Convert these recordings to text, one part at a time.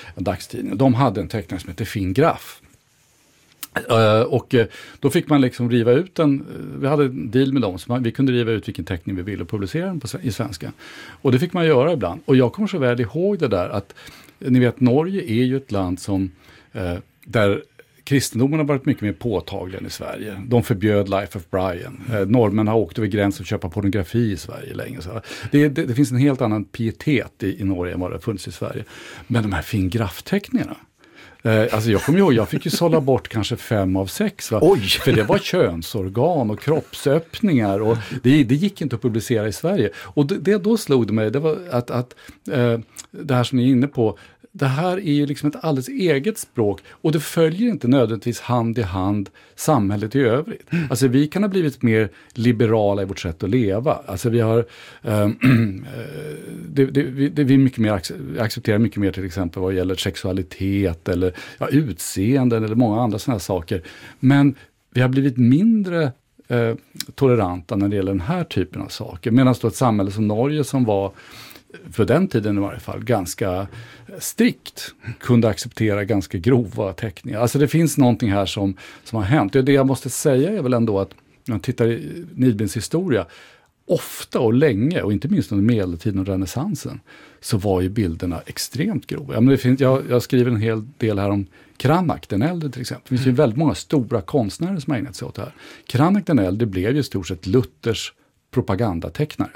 en dagstidning. De hade en tecknare som heter Finn Graff. Och då fick man liksom riva ut den, vi hade en deal med dem, så vi kunde riva ut vilken teckning vi ville och publicera den i svenska. Och det fick man göra ibland. Och jag kommer så väl ihåg det där att, ni vet, Norge är ju ett land som, där kristendomen har varit mycket mer påtaglig än i Sverige. De förbjöd Life of Brian. Norrmän har åkt över gränsen och köpa pornografi i Sverige länge. Så det finns en helt annan pietet i Norge än vad det har funnits i Sverige. Men de här Finn Graff-teckningarna, alltså jag kommer ihåg, jag fick ju sålla bort kanske 5 av 6. Va? Oj. För det var könsorgan och kroppsöppningar och det gick inte att publicera i Sverige. Och då slog det mig, det var att det här som ni är inne på, det här är ju liksom ett alldeles eget språk och det följer inte nödvändigtvis hand i hand samhället i övrigt. Alltså vi kan ha blivit mer liberala i vårt sätt att leva. Alltså vi har vi mycket mer accepterar mycket mer till exempel vad gäller sexualitet eller utseenden eller många andra sådana saker. Men vi har blivit mindre toleranta när det gäller den här typen av saker. Medan då ett samhälle som Norge som var för den tiden i varje fall ganska strikt kunde acceptera ganska grova teckningar. Alltså det finns någonting här som har hänt. Det jag måste säga är väl ändå att när man tittar i nidbildens historia, ofta och länge, och inte minst under medeltiden och renässansen, så var ju bilderna extremt grova. Ja, men jag skriver en hel del här om Cranach den äldre till exempel. Det finns ju väldigt många stora konstnärer som har ägnat sig åt det här. Cranach den äldre blev ju i stort sett Luthers propagandatecknare.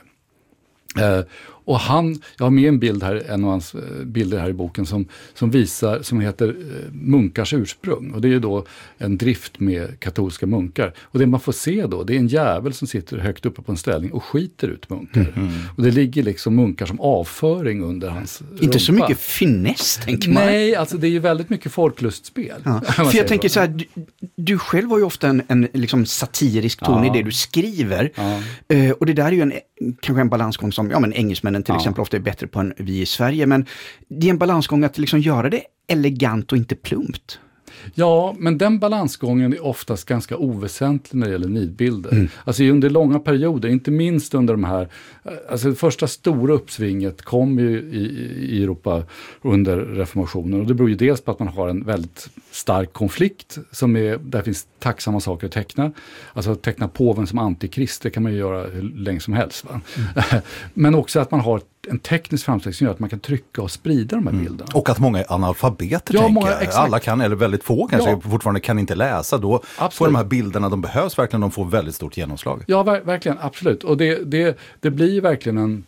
Och jag har med en bild här, en av hans bilder här i boken som visar, som heter Munkars ursprung. Och det är ju då en drift med katolska munkar. Och det man får se då, det är en jävel som sitter högt uppe på en ställning och skiter ut munkar. Och det ligger liksom munkar som avföring under hans rumpa. Inte så mycket finess, tänker man. Nej, alltså det är ju väldigt mycket folklustspel. Ja. För jag tänker så här, du själv har ju ofta en liksom satirisk ton i det du skriver. Ja. Och det där är ju kanske en balansgång som, men engelsmännen till exempel ofta är bättre på än vi i Sverige, men det är en balansgång att liksom göra det elegant och inte plumpt. Ja, men den balansgången är oftast ganska oväsentlig när det gäller nidbilder. Alltså under långa perioder, inte minst under de här, alltså det första stora uppsvinget kom ju i Europa under reformationen, och det beror ju dels på att man har en väldigt stark konflikt där finns tacksamma saker att teckna. Alltså att teckna påven som antikrist, det kan man ju göra hur länge som helst. Va? Men också att man har en teknisk framsteg som gör att man kan trycka och sprida de här bilderna. Och att många är analfabeter, alla kan, eller väldigt få kanske fortfarande kan inte läsa. Då får de här bilderna, de behövs verkligen, de får väldigt stort genomslag. Ja, verkligen, absolut. Och det blir verkligen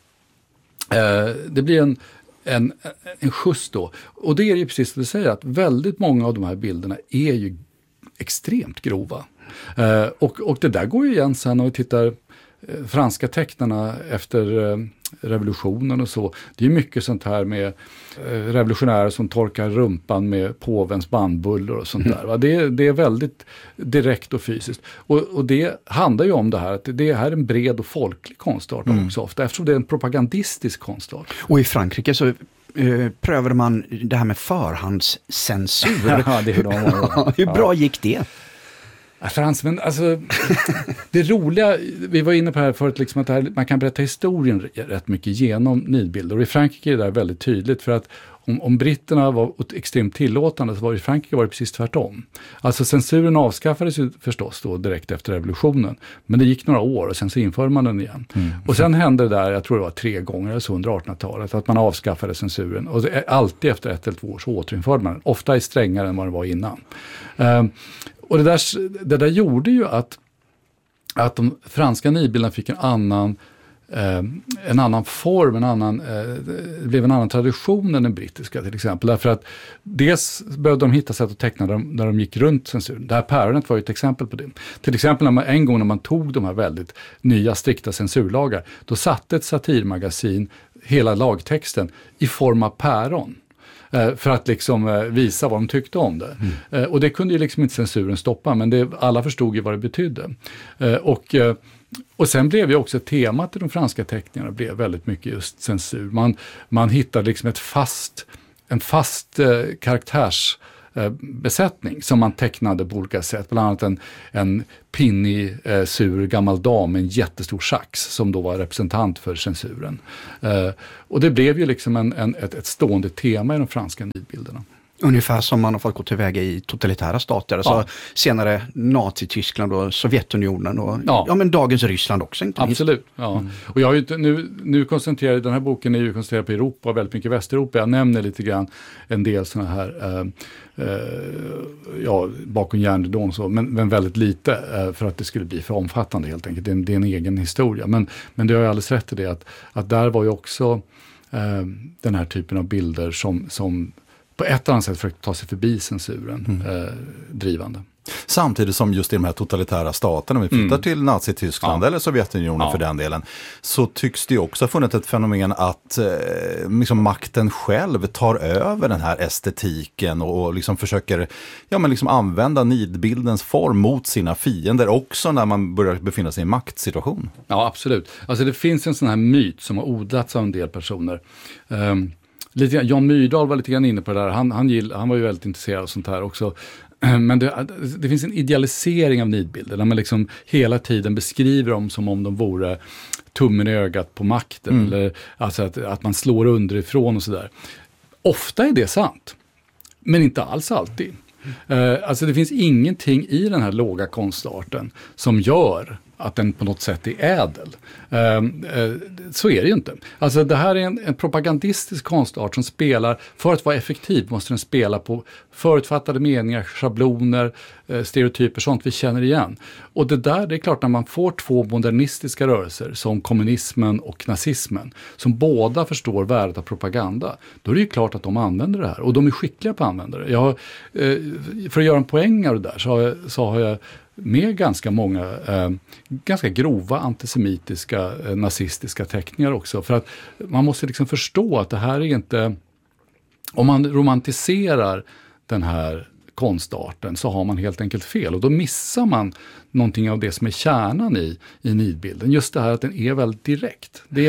en skjuts då. Och det är ju precis som du säger, att väldigt många av de här bilderna är ju extremt grova. Och det där går ju igen sen när vi tittar franska tecknarna efter revolutionen och så. Det är mycket sånt här med revolutionärer som torkar rumpan med påvens bandbullor och sånt där. Va? Det är väldigt direkt och fysiskt. Och det handlar ju om det här, att det här är en bred och folklig konstart också ofta, eftersom det är en propagandistisk konstart. Och i Frankrike så prövade man det här med förhandscensur. Ja, det är hur bra gick det? Fransmän, alltså det roliga, vi var inne på det här förut, liksom att man kan berätta historien rätt mycket genom nidbilder, och i Frankrike är det där väldigt tydligt, för att om britterna var extremt tillåtande så var i Frankrike var det precis tvärtom. Alltså censuren avskaffades ju förstås då direkt efter revolutionen, men det gick några år och sen så införde man den igen. Och sen hände det där, jag tror det var 3 gånger eller så under 1800-talet, att man avskaffade censuren, och alltid efter 1 eller 2 år så återinförde man den, ofta är strängare än vad det var innan. Och det där gjorde ju att de franska nidbilderna fick en annan form, det blev en annan tradition än den brittiska till exempel. Därför att dels behövde de hitta sätt att teckna där de gick runt censuren. Det här päronet var ju ett exempel på det. Till exempel när man tog de här väldigt nya strikta censurlagar, då satte ett satirmagasin hela lagtexten i form av päron. För att liksom visa vad de tyckte om det. Och det kunde ju liksom inte censuren stoppa, men alla förstod ju vad det betydde. Och sen blev ju också temat i de franska teckningarna blev väldigt mycket just censur. Man hittade liksom en fast karaktärs besättning som man tecknade på olika sätt. Bland annat en pinnig, sur gammal dam med en jättestor sax som då var representant för censuren. Och det blev ju liksom ett stående tema i de franska nidbilderna. Ungefär som man har fått gå tillväga i totalitära stater. Alltså senare Nazityskland och Sovjetunionen och men dagens Ryssland också. Inte Absolut, ja. Och jag har ju nu koncentrerat, den här boken är ju koncentrerad på Europa och väldigt mycket Västeuropa. Jag nämner lite grann en del sådana här bakom järnridån så, men väldigt lite för att det skulle bli för omfattande helt enkelt. Det är en egen historia. Men det har jag alldeles rätt i det att där var ju också den här typen av bilder som på ett annat sätt försökte ta sig förbi censuren drivande. Samtidigt som just i de här totalitära staterna, om vi flyttar till Nazityskland eller Sovjetunionen för den delen, så tycks det också ha funnits ett fenomen att liksom makten själv tar över den här estetiken och liksom försöker liksom använda nidbildens form mot sina fiender också när man börjar befinna sig i en maktsituation. Ja, absolut. Alltså det finns en sån här myt som har odlats av en del personer. Jan Myrdal var lite grann inne på det där. Han var ju väldigt intresserad av sånt här också. Men det finns en idealisering av nidbilder där man liksom hela tiden beskriver dem som om de vore tummen i ögat på makten. Eller alltså att man slår underifrån och sådär. Ofta är det sant, men inte alls alltid. Alltså det finns ingenting i den här låga konstarten som gör att den på något sätt är ädel. Så är det ju inte. Alltså det här är en propagandistisk konstart som spelar, för att vara effektiv måste den spela på förutfattade meningar, schabloner, stereotyper, sånt vi känner igen. Och det är klart när man får två modernistiska rörelser som kommunismen och nazismen, som båda förstår värdet av propaganda, då är det ju klart att de använder det här. Och de är skickliga på att använda det. För att göra en poäng av det där så har jag med ganska många ganska grova antisemitiska nazistiska teckningar också. För att man måste liksom förstå att det här är inte, om man romantiserar den här konstarten så har man helt enkelt fel. Och då missar man någonting av det som är kärnan i nidbilden. Just det här att den är väldigt direkt. Det är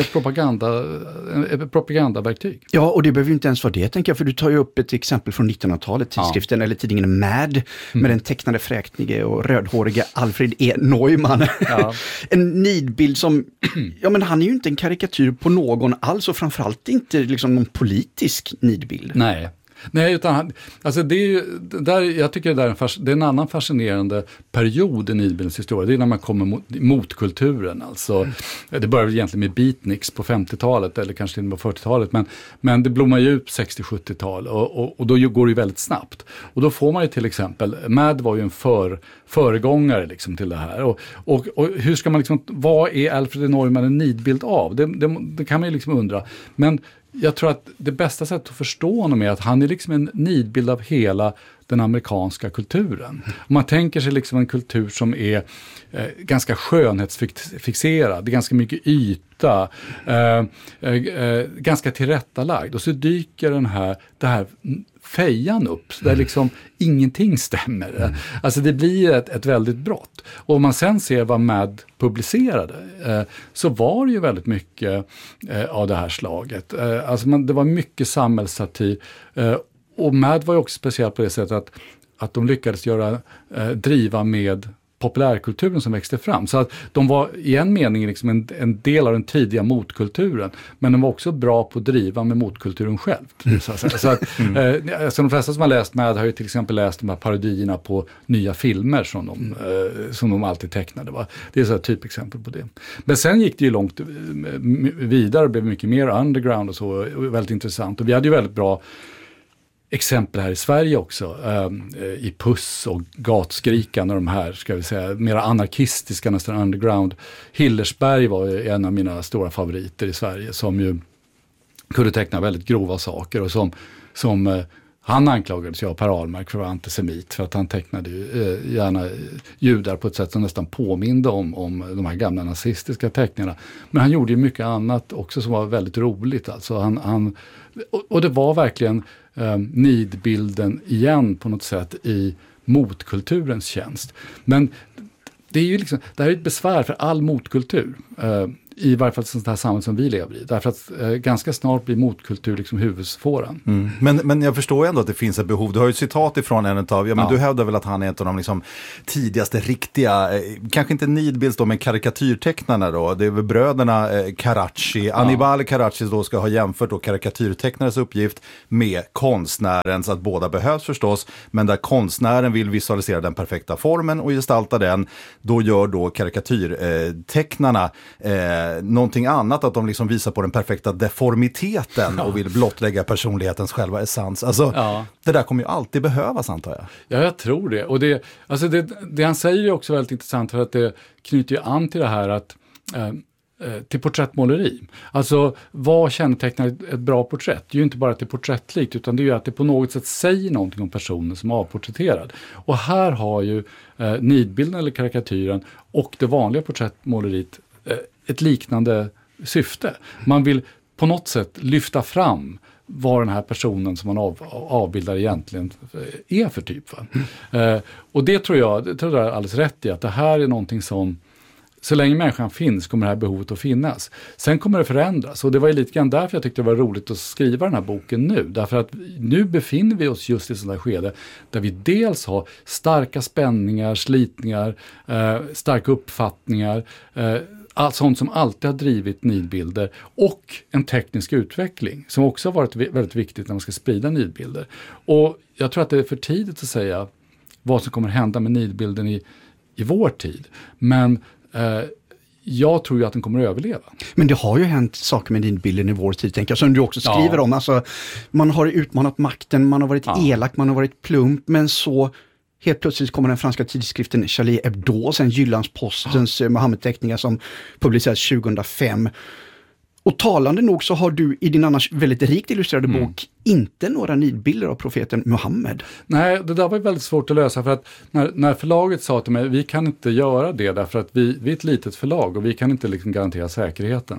ett propagandaverktyg. Ja, och det behöver ju inte ens vara det, tänker jag. För du tar ju upp ett exempel från 1900-talet, tidskriften eller tidningen Mad, med den tecknade fräknige och rödhåriga Alfred E. Neumann. Ja. En nidbild som, men han är ju inte en karikatyr på någon alls, och framförallt inte liksom någon politisk nidbild. Nej, utan alltså det är ju, jag tycker det är en annan fascinerande period i nidbildens historia. Det är när man kommer mot kulturen. Alltså, det började egentligen med beatniks på 50-talet eller kanske till och med 40-talet. Men det blommar ju ut 60-70-tal och då går det ju väldigt snabbt. Och då får man ju till exempel, Mad var ju en föregångare liksom till det här. Och hur ska man liksom, vad är Alfred E. Neumann en nidbild av? Det kan man ju liksom undra. Men jag tror att det bästa sättet att förstå honom är att han är liksom en nidbild av hela den amerikanska kulturen. Om man tänker sig liksom en kultur som är ganska skönhetsfixerad, det är ganska mycket yta, ganska tillrättalagd. Och så dyker det här fejan upp, där liksom ingenting stämmer. Alltså det blir ett väldigt brott. Och om man sen ser vad Mad publicerade så var det ju väldigt mycket av det här slaget. Alltså det var mycket samhällssatir. Och Mad var ju också speciellt på det sättet att de lyckades driva med populärkulturen som växte fram. Så att de var i en mening liksom en del av den tidiga motkulturen, men de var också bra på att driva med motkulturen själv. Så att, alltså de flesta som har läst Mad har ju till exempel läst de här parodierna på nya filmer som de alltid tecknade. Va? Det är så ett typexempel på det. Men sen gick det ju långt vidare och blev mycket mer underground och så, väldigt intressant. Och vi hade ju väldigt bra exempel här i Sverige också, i Puss och Gatskrikan och de här, ska vi säga, mera anarkistiska, nästan underground. Hillersberg var ju en av mina stora favoriter i Sverige, som ju kunde teckna väldigt grova saker och som han anklagades ju av Per Ahlmark för att vara antisemit, för att han tecknade ju gärna judar på ett sätt som nästan påminde om de här gamla nazistiska teckningarna. Men han gjorde ju mycket annat också som var väldigt roligt. Alltså och det var verkligen nidbilden igen på något sätt i motkulturens tjänst. Men det är ju liksom, det här är ett besvär för all motkultur. i varje fall ett sånt här samhälle som vi lever i. Därför att ganska snart blir motkultur liksom huvudspåren. Men jag förstår ändå att det finns ett behov. Du har ju ett citat ifrån en av, du hävdar väl att han är ett av de liksom tidigaste riktiga, kanske inte nidbilds då, men karikatyrtecknarna då. Det är väl bröderna Carracci. Annibale Carracci då ska ha jämfört då karikatyrtecknares uppgift med konstnärens, att båda behövs förstås, men där konstnären vill visualisera den perfekta formen och gestalta den, då gör då karikatyrtecknarna någonting annat, att de liksom visar på den perfekta deformiteten och vill blottlägga personlighetens själva essens. Alltså, det där kommer ju alltid behövas, antar jag. Ja, jag tror det. Och det han säger är också väldigt intressant, för att det knyter ju an till det här att till porträttmåleri. Alltså, vad kännetecknar ett bra porträtt? Det är ju inte bara att det är porträttlikt, utan det är ju att det på något sätt säger någonting om personen som är avporträtterad. Och här har ju nidbilden eller karikatyren och det vanliga porträttmåleriet ett liknande syfte. Man vill på något sätt lyfta fram vad den här personen som man avbildar egentligen är för typ. Och det tror jag är alldeles rätt i, att det här är någonting som, så länge människan finns kommer det här behovet att finnas. Sen kommer det förändras, och det var ju lite grann därför jag tyckte det var roligt att skriva den här boken nu. Därför att nu befinner vi oss just i sådana skede där vi dels har starka spänningar, slitningar, starka uppfattningar, allt sånt som alltid har drivit nidbilder, och en teknisk utveckling som också har varit väldigt viktigt när man ska sprida nidbilder. Och jag tror att det är för tidigt att säga vad som kommer hända med nidbilden i vår tid. Men jag tror ju att den kommer att överleva. Men det har ju hänt saker med nidbilden i vår tid, tänker jag, som du också skriver om. Alltså, man har utmanat makten, man har varit elak, man har varit plump, men så helt plötsligt kommer den franska tidskriften Charlie Hebdo, sen Jyllandspostens Mohammed-teckningar som publicerades 2005. Och talande nog så har du i din annars väldigt rikt illustrerade bok inte några nidbilder av profeten Muhammed. Nej, det där var väldigt svårt att lösa, för att när förlaget sa till mig, vi kan inte göra det därför att vi är ett litet förlag och vi kan inte liksom garantera säkerheten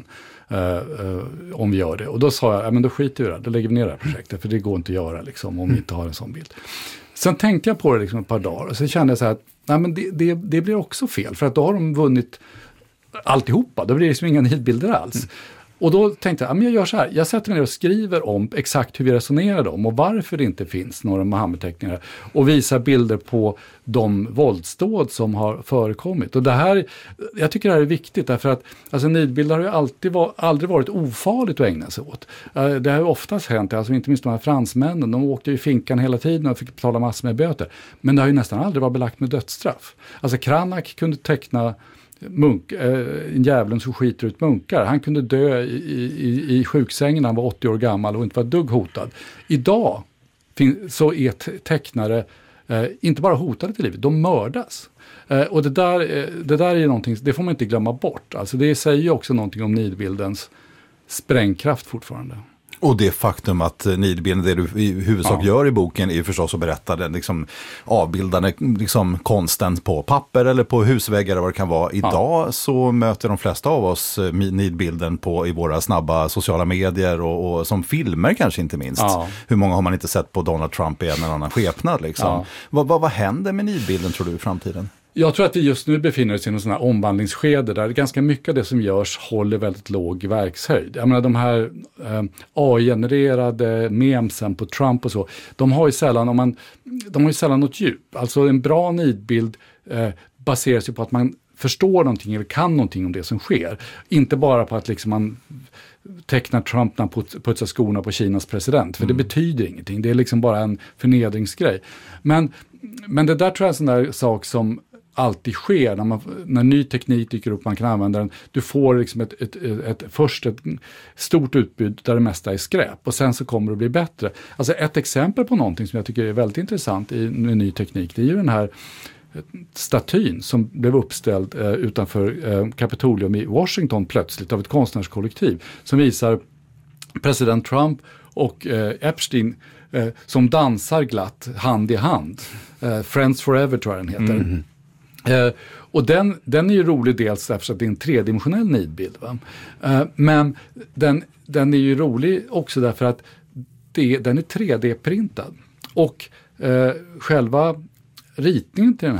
om vi gör det. Och då sa jag, men då skiter vi i det, då lägger vi ner det här projektet, för det går inte att göra liksom, om vi inte har en sån bild. Sen tänkte jag på det liksom ett par dagar, och så kände jag så här att nej, men det blir också fel, för att då har de vunnit alltihopa, då blir det liksom inga nidbilder alls. Och då tänkte jag, men jag gör så här, jag sätter mig ner och skriver om exakt hur vi resonerade om och varför det inte finns några Mohammed-teckningar, och visar bilder på de våldsdåd som har förekommit. Och det här, jag tycker det här är viktigt, därför att alltså, nidbilder har ju aldrig varit ofarligt att ägna sig åt. Det har ju oftast hänt, alltså inte minst de här fransmännen, de åkte ju i finkan hela tiden och fick betala massor med böter. Men det har ju nästan aldrig varit belagt med dödsstraff. Alltså Cranach kunde teckna en djävulen som skiter ut munkar. Han kunde dö i sjuksängen när han var 80 år gammal och inte var ett dugg hotad. Idag så är tecknare inte bara hotade till livet, de mördas. Och det där är ju någonting, det får man inte glömma bort. Alltså det säger ju också någonting om nidbildens sprängkraft fortfarande. Och det faktum att nidbilden, det du i huvudsak gör i boken, är ju förstås att berätta den liksom avbildande liksom konsten på papper eller på husväggar eller vad det kan vara. Idag så möter de flesta av oss nidbilden i våra snabba sociala medier och som filmer kanske inte minst. Hur många har man inte sett på Donald Trump i en eller annan skepnad liksom? Vad händer med nidbilden, tror du, i framtiden? Jag tror att vi just nu befinner oss i någon sån här omvandlingsskede där ganska mycket av det som görs håller väldigt låg verkshöjd. Jag menar, de här AI-genererade memesen på Trump och så, de har ju sällan något djup. Alltså en bra nidbild baseras ju på att man förstår någonting eller kan någonting om det som sker. Inte bara på att liksom man tecknar Trump när han putsar skorna på Kinas president. För det betyder ingenting. Det är liksom bara en förnedringsgrej. Men det där tror jag är en sån där sak som alltid sker när ny teknik dyker upp, man kan använda den. Du får liksom först ett stort utbud där det mesta är skräp, och sen så kommer det att bli bättre. Alltså ett exempel på någonting som jag tycker är väldigt intressant med ny teknik, det är ju den här statyn som blev uppställd utanför Kapitolium i Washington plötsligt av ett konstnärskollektiv, som visar president Trump och Epstein som dansar glatt hand i hand. Friends Forever tror jag den heter. Och den är ju rolig dels därför att det är en tredimensionell nidbild. Va? Men den är ju rolig också därför att den är 3D-printad. Och själva ritningen till den här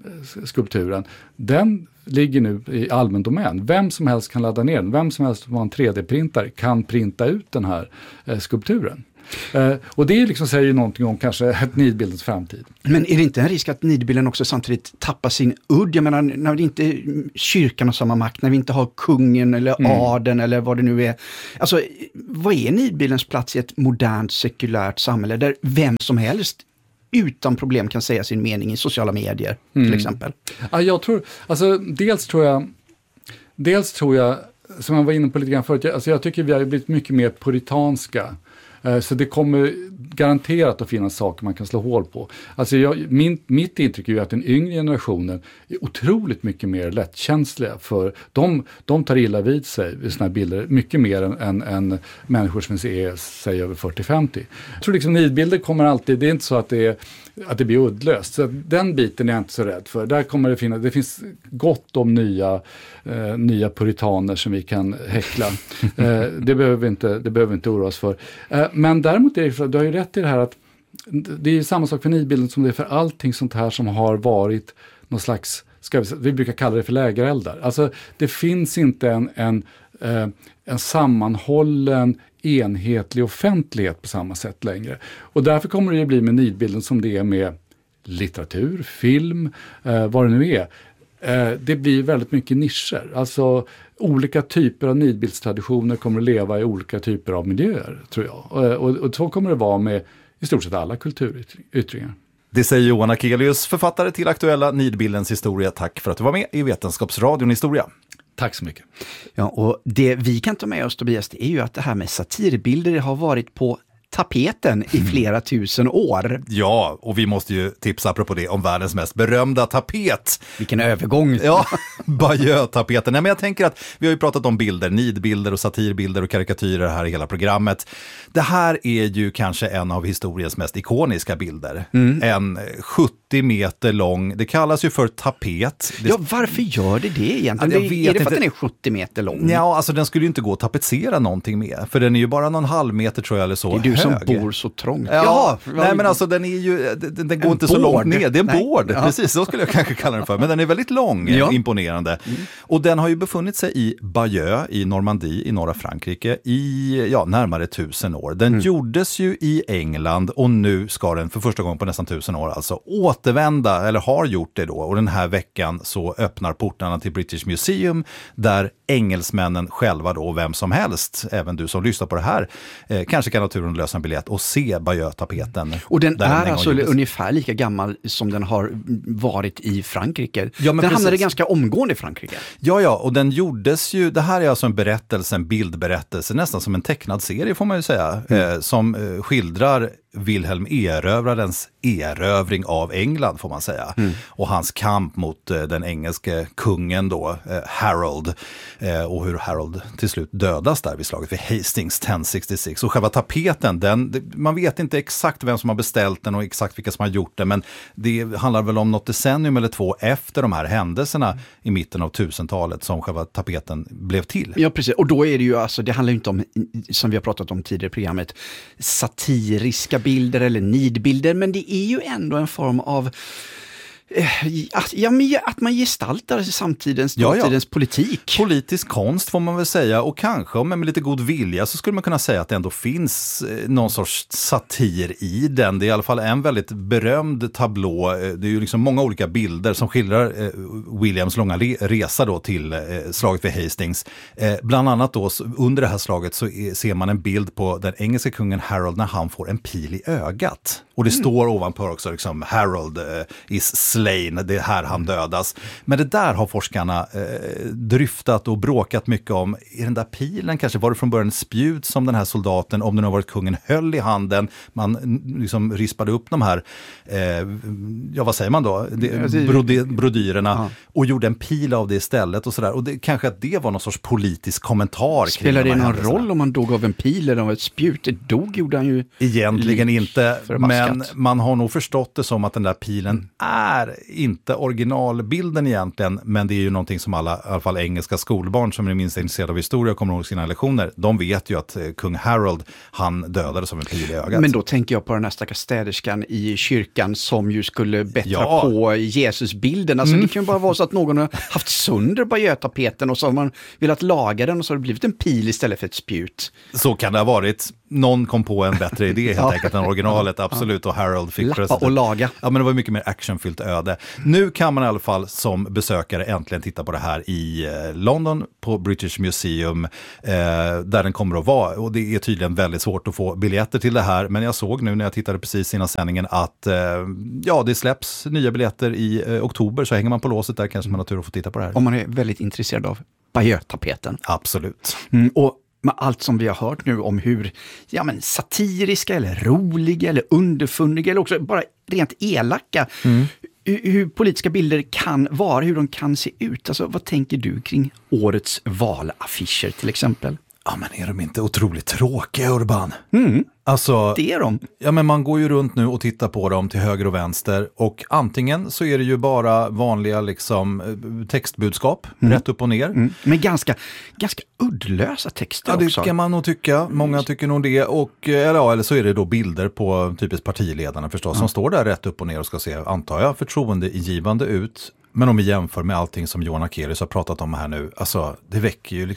skulpturen, den ligger nu i allmän domän. Vem som helst kan ladda ner den. Vem som helst som har en 3D-printare kan printa ut den här skulpturen. Och det liksom säger ju någonting om kanske ett nidbildens framtid. Men är det inte en risk att nidbilden också samtidigt tappar sin udd? Jag menar, när det inte är kyrkan har samma makt, när vi inte har kungen eller adeln eller vad det nu är. Alltså, vad är nidbildens plats i ett modernt sekulärt samhälle där vem som helst utan problem kan säga sin mening i sociala medier till exempel? Ja, jag tror, alltså dels tror jag, som jag var inne på lite grann förut, alltså jag tycker vi har blivit mycket mer puritanska. Så det kommer garanterat att finnas saker man kan slå hål på. Alltså mitt intryck är ju att den yngre generationen är otroligt mycket mer lättkänsliga för de tar illa vid sig i såna här bilder mycket mer än människor som är säg över 40-50. Jag tror liksom nidbilder kommer alltid, det är inte så att det blir uddlöst. Så den biten är jag inte så rädd för. Där kommer det finns gott om nya puritaner som vi kan häckla. Det behöver vi inte oroa oss för. Men däremot är det, du har ju rätt i det här att det är samma sak för nidbilden som det är för allting sånt här som har varit någon slags, vi brukar kalla det för lägereldar. Alltså det finns inte en sammanhållen enhetlig offentlighet på samma sätt längre. Och därför kommer det ju bli med nidbilden som det är med litteratur, film, vad det nu är. Det blir väldigt mycket nischer. Alltså olika typer av nidbildstraditioner kommer att leva i olika typer av miljöer, tror jag. Och så kommer det vara med i stort sett alla kulturyttringar. Det säger Johan Akelius, författare till aktuella Nidbildens historia. Tack för att du var med i Vetenskapsradion Historia. Tack så mycket. Ja, och det vi kan ta med oss, Tobias, det är ju att det här med satirbilder har varit på tapeten i flera tusen år. Ja, och vi måste ju tipsa apropå det om världens mest berömda tapet. Vilken övergång. Ja, Bayeux-tapeten. Nej, men jag tänker att vi har ju pratat om bilder, nidbilder och satirbilder och karikatyrer här i hela programmet. Det här är ju kanske en av historiens mest ikoniska bilder. En 70 meter lång, det kallas ju för tapet. Ja, varför gör det egentligen? Är det för att den är 70 meter lång? Ja, alltså den skulle ju inte gå att tapetsera någonting med. För den är ju bara någon halv meter tror jag eller så. Det är du som bor så trångt. Ja, nej men alltså den är ju, den går inte så långt ner. Det är en board, precis så skulle jag kanske kalla den för. Men den är väldigt lång, imponerande. Och den har ju befunnit sig i Bayeux i Normandie i norra Frankrike i närmare 1000 år. Den gjordes ju i England och nu ska den för första gången på nästan 1000 år alltså återvända, eller har gjort det då. Och den här veckan så öppnar portarna till British Museum där engelsmännen själva då, vem som helst, även du som lyssnar på det här, kanske kan naturen lösa en biljett och se Bayeux-tapeten. Och den är alltså ungefär lika gammal som den har varit i Frankrike. Ja, den hamnade ganska omgående i Frankrike. Ja, och den gjordes ju, det här är alltså en berättelse, en bildberättelse, nästan som en tecknad serie får man ju säga, som skildrar Wilhelm erövrarens erövring av England får man säga. Och hans kamp mot den engelske kungen då, Harold, och hur Harold till slut dödas där vid slaget vid Hastings 1066. Och själva tapeten, man vet inte exakt vem som har beställt den och exakt vilka som har gjort det, men det handlar väl om något decennium eller två efter de här händelserna i mitten av 1000-talet som själva tapeten blev till. Ja, precis. Och då är det ju alltså, det handlar ju inte om, som vi har pratat om tidigare i programmet, satiriska bilder eller nidbilder, men det är ju ändå en form av att man gestaltar samtidens politik. Politisk konst får man väl säga, och kanske om med lite god vilja så skulle man kunna säga att det ändå finns någon sorts satir i den. Det är i alla fall en väldigt berömd tablå. Det är ju liksom många olika bilder som skildrar Williams långa resa då till slaget vid Hastings. Bland annat då under det här slaget så ser man en bild på den engelska kungen Harold när han får en pil i ögat. Och det står ovanpå också liksom Harold is slain, det är här han dödas. Men det där har forskarna dryftat och bråkat mycket om. I den där pilen kanske var det från början spjut som den här soldaten, om den har varit kungen, höll i handen. Man liksom rispade upp de här, vad säger man då? Brodyrerna och gjorde en pil av det istället och sådär. Och kanske att det var någon sorts politisk kommentar. Spelar det någon roll om man dog av en pil eller av ett spjut? Det dog gjorde han ju. Egentligen inte, men Men man har nog förstått det som att den där pilen är inte originalbilden egentligen, men det är ju någonting som i alla fall engelska skolbarn som är minst intresserade av historia och kommer ihåg sina lektioner, de vet ju att kung Harold, han dödades som en pil i ögat. Men då tänker jag på den här stackars städerskan i kyrkan som ju skulle bättra på Jesusbilden. Alltså det kan ju bara vara så att någon har haft sönder bajötapeten och så har man velat laga den och så har det blivit en pil istället för ett spjut. Så kan det ha varit. Någon kom på en bättre idé helt enkelt än originalet, absolut, och Harold fick lappa och laga. Ja, men det var mycket mer actionfyllt öde. Nu kan man i alla fall som besökare äntligen titta på det här i London på British Museum där den kommer att vara, och det är tydligen väldigt svårt att få biljetter till det här, men jag såg nu när jag tittade precis innan sändningen att det släpps nya biljetter i oktober, så hänger man på låset där kanske man har tur att få titta på det här. Om man är väldigt intresserad av bajötapeten. Absolut. Och med allt som vi har hört nu om hur satiriska eller roliga eller underfundiga eller också bara rent elaka hur politiska bilder kan vara, hur de kan se ut. Alltså, vad tänker du kring årets valaffischer till exempel? Ja, men är de inte otroligt tråkiga, Urban? Alltså, det är de. Ja, men man går ju runt nu och tittar på dem till höger och vänster, och antingen så är det ju bara vanliga textbudskap rätt upp och ner. Men ganska uddlösa texter också. Ja, också. det kan man nog tycka. Många tycker nog det. Och, eller så är det då bilder på typiskt partiledarna förstås som står där rätt upp och ner och ska se, antar jag, förtroendeingivande ut. Men om vi jämför med allting som Johan Akelius har pratat om här nu, alltså det väcker ju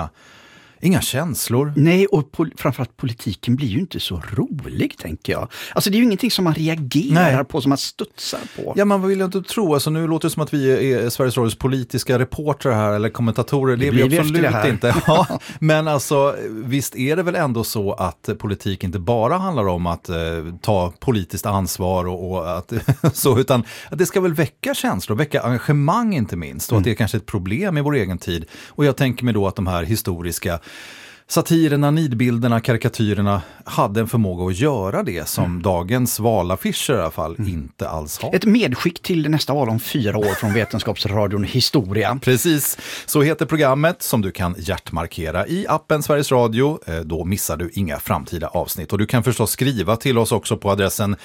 inga känslor. Nej, och framförallt politiken blir ju inte så rolig, tänker jag. Alltså det är ju ingenting som man reagerar på, som man studsar på. Ja, man vill ju inte tro. Alltså nu låter det som att vi är Sveriges Radios politiska reporter här, eller kommentatorer. Det är vi absolut inte. Ja, men alltså, visst är det väl ändå så att politik inte bara handlar om att ta politiskt ansvar och att så, utan att det ska väl väcka känslor, väcka engagemang inte minst. Och att det är kanske ett problem i vår egen tid. Och jag tänker mig då att de här historiska satirerna, nidbilderna, karikatyrerna hade en förmåga att göra det som dagens valaffischer i alla fall inte alls har. Ett medskick till nästa val om 4 år från Vetenskapsradion Historia. Precis, så heter programmet som du kan hjärtmarkera i appen Sveriges Radio. Då missar du inga framtida avsnitt. Och du kan förstås skriva till oss också på adressen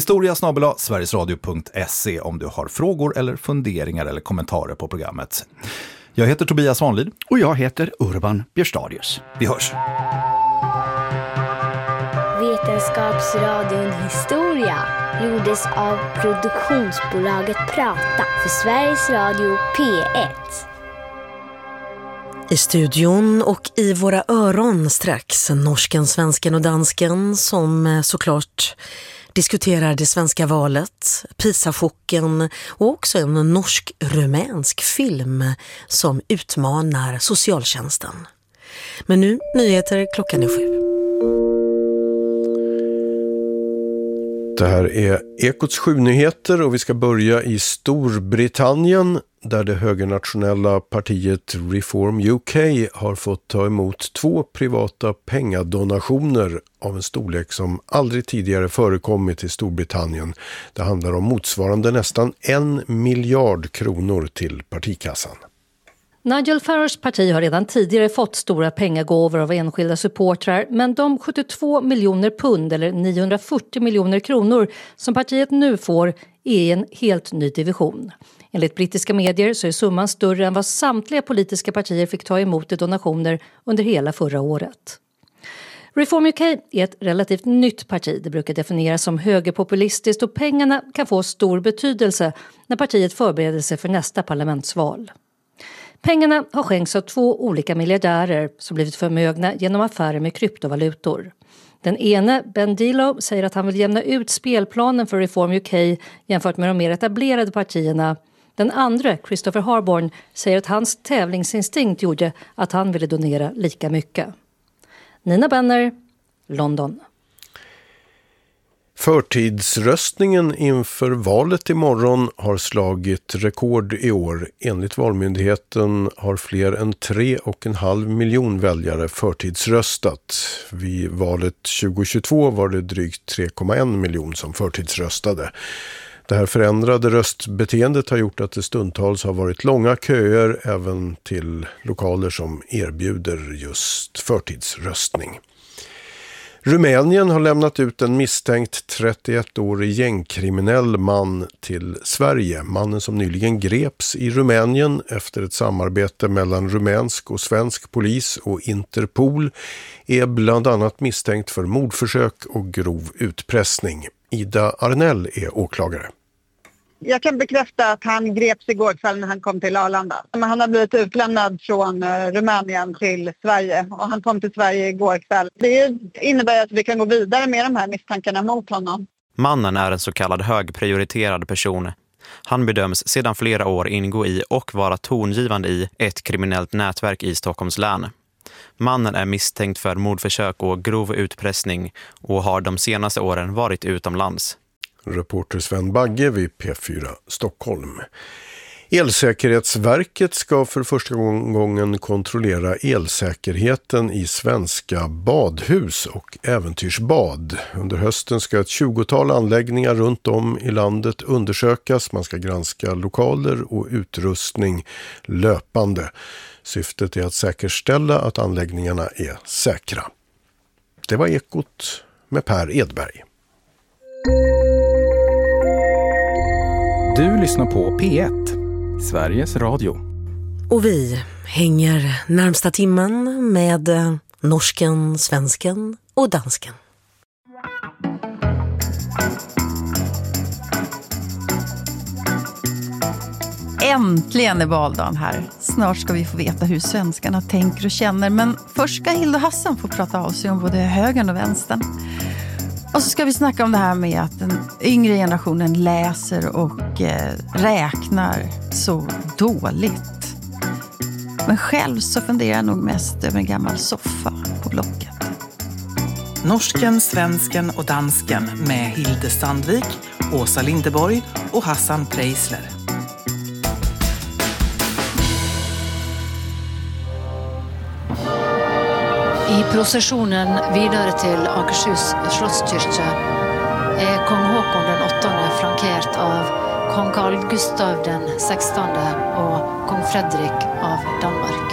historia@sverigesradio.se om du har frågor eller funderingar eller kommentarer på programmet. Jag heter Tobias Svanlid. Och jag heter Urban Björstadius. Vi hörs. Vetenskapsradion Historia gjordes av produktionsbolaget Prata för Sveriges Radio P1. I studion och i våra öron strax norsken, svensken och dansken som såklart diskuterar det svenska valet, PISA-chocken och också en norsk-rumänsk film som utmanar socialtjänsten. Men nu, nyheter, klockan är 7. Det här är Ekots 7-nyheter och vi ska börja i Storbritannien där det högernationella partiet Reform UK har fått ta emot 2 privata pengadonationer av en storlek som aldrig tidigare förekommit i Storbritannien. Det handlar om motsvarande nästan 1 miljard kronor till partikassan. Nigel Farages parti har redan tidigare fått stora pengagåvor av enskilda supportrar, men de 72 miljoner pund eller 940 miljoner kronor som partiet nu får är en helt ny division. Enligt brittiska medier så är summan större än vad samtliga politiska partier fick ta emot i donationer under hela förra året. Reform UK är ett relativt nytt parti. Det brukar definieras som högerpopulistiskt och pengarna kan få stor betydelse när partiet förbereder sig för nästa parlamentsval. Pengarna har skänkts av 2 olika miljardärer som blivit förmögna genom affärer med kryptovalutor. Den ene, Ben Dilo, säger att han vill jämna ut spelplanen för Reform UK jämfört med de mer etablerade partierna. Den andra, Christopher Harborn, säger att hans tävlingsinstinkt gjorde att han ville donera lika mycket. Nina Benner, London. Förtidsröstningen inför valet imorgon har slagit rekord i år. Enligt Valmyndigheten har fler än 3,5 miljoner väljare förtidsröstat. Vid valet 2022 var det drygt 3,1 miljoner som förtidsröstade. Det här förändrade röstbeteendet har gjort att det stundtals har varit långa köer även till lokaler som erbjuder just förtidsröstning. Rumänien har lämnat ut en misstänkt 31-årig gängkriminell man till Sverige. Mannen som nyligen greps i Rumänien efter ett samarbete mellan rumänsk och svensk polis och Interpol är bland annat misstänkt för mordförsök och grov utpressning. Ida Arnell är åklagare. Jag kan bekräfta att han greps igår kväll när han kom till Arlanda. Men han har blivit utlämnad från Rumänien till Sverige och han kom till Sverige igår kväll. Det innebär att vi kan gå vidare med de här misstankarna mot honom. Mannen är en så kallad högprioriterad person. Han bedöms sedan flera år ingå i och vara tongivande i ett kriminellt nätverk i Stockholms län. Mannen är misstänkt för mordförsök och grov utpressning och har de senaste åren varit utomlands. Reporter Sven Bagge vid P4 Stockholm. Elsäkerhetsverket ska för första gången kontrollera elsäkerheten i svenska badhus och äventyrsbad. Under hösten ska ett 20-tal anläggningar runt om i landet undersökas. Man ska granska lokaler och utrustning löpande. Syftet är att säkerställa att anläggningarna är säkra. Det var Ekot med Per Edberg. Du lyssnar på P1, Sveriges Radio. Och vi hänger närmsta timmen med norsken, svensken och dansken. Äntligen är valdagen här. Snart ska vi få veta hur svenskarna tänker och känner. Men först ska Hilda Hassan få prata av sig om både högern och vänstern. Och så ska vi snacka om det här med att den yngre generationen läser och räknar så dåligt. Men själv så funderar jag nog mest över en gammal soffa på Blocket. Norsken, svensken och dansken med Hilde Sandvik, Åsa Lindeborg och Hassan Preisler. I processionen vidare till Akershus slottskyrka är kung Håkon den 8:e flankerat av kung Carl Gustav den 16:e och kung Fredrik av Danmark.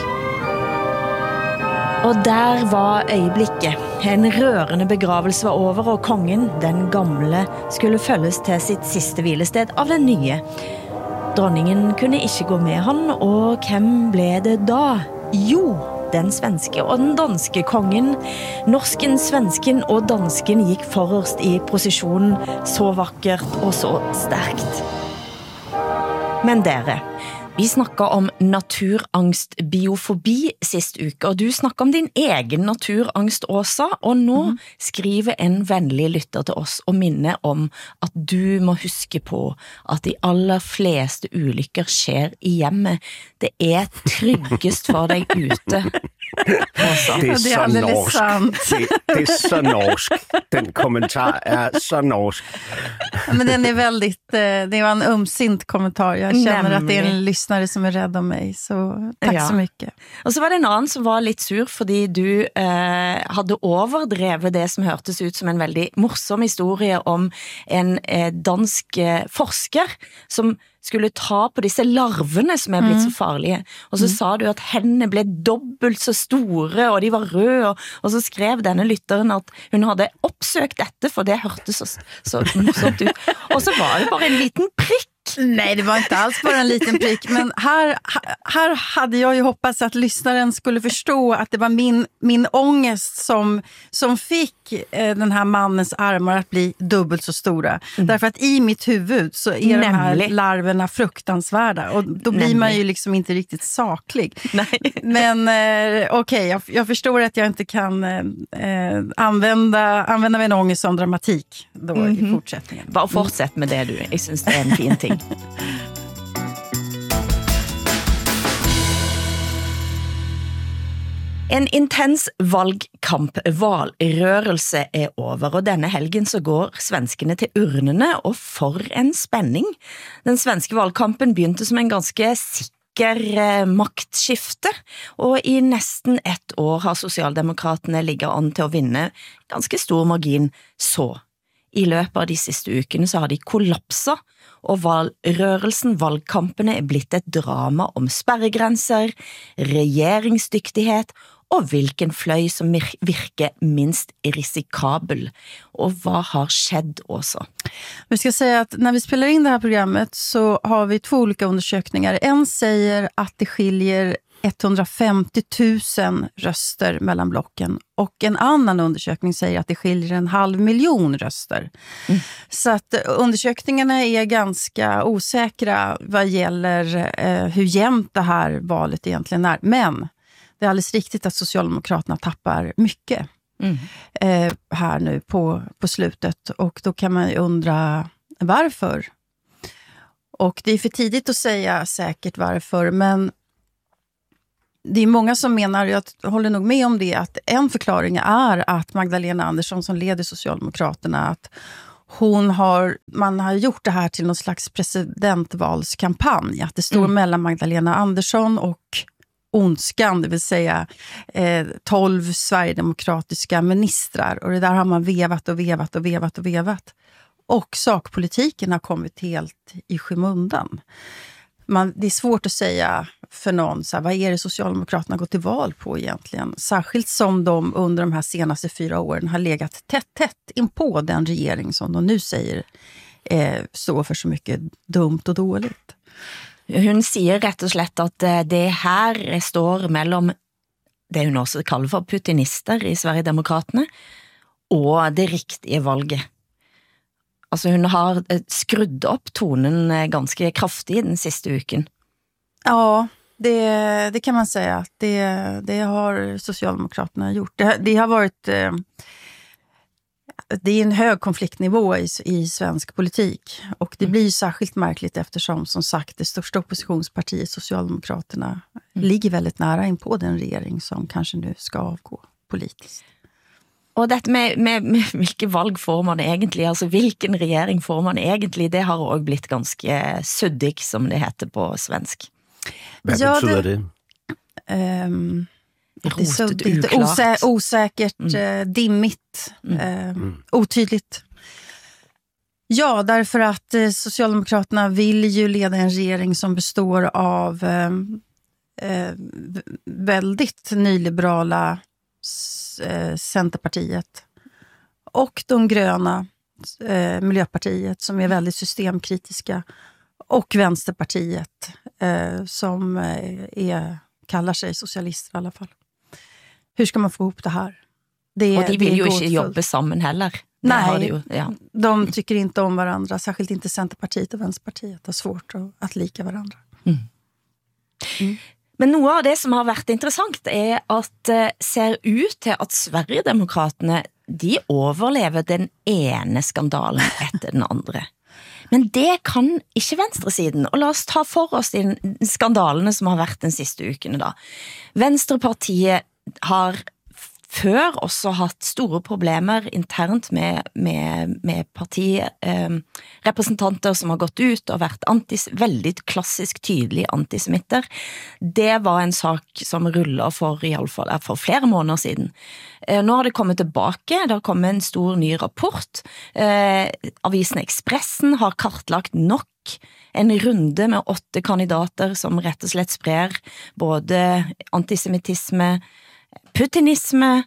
Och där var ögonblicket. En rørende begravelse var over, og kongen, den gamle, skulle følges til sitt siste hvilested av den nye. Dronningen kunne ikke gå med han, og hvem ble det da? Jo, den svenske og den danske kongen. Norsken, svensken og dansken gikk forrest i prosesjonen, så vakkert og så sterkt. Men dere, vi snakket om naturangst-biofobi sist uke, og du snakket om din egen naturangst, Åsa, og nå skriver en vennlig lytter til oss og minner om at du må huske på at de aller fleste ulykker skjer i hjemmet. Det er tryggest for deg ute. Åsa. Det är så norskt. Det är så norskt. Den kommentar är så norsk. Men den är väldigt, det var en ömsint kommentar. Jag känner att det är en lyssnare som är rädd om mig. Så tack så mycket. Och så var det en annan som var lite sur fordi du hade overdrevet det som hørtes ut som en väldigt morsom historie om en dansk forsker som skulle ta på disse larvene som er blitt så farlige. Og så sa du at hendene ble dobbelt så store, og de var røde, og så skrev denne lytteren at hun hadde oppsøkt dette, for det hørtes så morsomt ut. Og så var det bare en liten prikk. Nej, det var inte alls bara en liten prick. Men här hade jag ju hoppats att lyssnaren skulle förstå att det var min ångest som fick den här mannens armar att bli dubbelt så stora. Därför att i mitt huvud så är de här larverna fruktansvärda. Och då blir man ju liksom inte riktigt saklig. Nej. Men okej, jag förstår att jag inte kan använda min ångest som dramatik då i fortsättningen. Bara fortsätt med det du. Jag syns det är en fin ting. En intens valrørelse er over, og denne helgen så går svenskene til urnene, og for en spenning. Den svenske valgkampen begynte som en ganske sikker maktskifte, og i nesten ett år har Socialdemokraterne ligget an til å vinne ganske stor margin så. I løpet av de siste ukene så har de kollapset, og valgkampene er blitt et drama om sperregrenser, regjeringsdyktighet og hvilken fløy som virker minst risikabel, och vad har skett också? Vi ska säga att när vi spelar in det här programmet så har vi 2 olika undersökningar. En säger att det skiljer 150 000 röster mellan blocken och en annan undersökning säger att det skiljer 500 000 röster. Så att undersökningarna är ganska osäkra vad gäller hur jämnt det här valet egentligen är. Men det är alldeles riktigt att Socialdemokraterna tappar mycket här nu på slutet. Och då kan man ju undra varför. Och det är för tidigt att säga säkert varför, men det är många som menar, jag håller nog med om det, att en förklaring är att Magdalena Andersson som leder Socialdemokraterna, att man har gjort det här till någon slags presidentvalskampanj. Att det står mellan Magdalena Andersson och ondskan, det vill säga 12 sverigedemokratiska ministrar. Och det där har man vevat. Och sakpolitiken har kommit helt i skymundan. Det är svårt att säga för någon, så här, vad är det Socialdemokraterna går till val på egentligen? Särskilt som de under de här senaste 4 åren har legat tätt in på den regering som de nu säger står för så mycket dumt och dåligt. Hun sier rett og slett at det her står mellom det hun også kaller for putinister i Sverigedemokraterne og det riktige valget. Altså hun har skrudd upp tonen ganska kraftigt den sista uken. Ja, det kan man säga. Det har Socialdemokraterna gjort. Det har varit... Det är en hög konfliktnivå i svensk politik. Och det blir särskilt märkligt eftersom, som sagt, det största oppositionspartiet Socialdemokraterna ligger väldigt nära in på den regering som kanske nu ska avgå politiskt. Och detta med vilket valg får man egentligen, alltså vilken regering får man egentligen, det har också blivit ganska suddig som det heter på svensk. Vad betyder det? Det är så osäkert, dimmigt, otydligt. Ja, därför att Socialdemokraterna vill ju leda en regering som består av väldigt nyliberala Centerpartiet och de gröna Miljöpartiet som är väldigt systemkritiska och Vänsterpartiet som kallar sig socialister i alla fall. Hur ska man få ihop det här? Och de vill ju inte jobba samman heller. Nej, de tycker inte om varandra. Särskilt inte Centerpartiet och Vänsterpartiet har svårt att lika varandra. Men något av det som har varit intressant är att ser ut till att Sverigedemokraterna de överlever den ene skandalen efter den andra. Men det kan inte venstresiden. Och låt oss ta för oss de skandalene som har varit den sista uken då. Vänsterpartiet har før også hatt store problemer internt med partirepresentanter som har gått ut og vært veldig klassisk tydelig antisemitter. Det var en sak som rullet for i alle fall for flere måneder siden. Nå har det kommet tilbake, det har kommet en stor ny rapport. Avisen Expressen har kartlagt nok en runde med 8 kandidater som rett og slett sprer både antisemitisme, putinisme,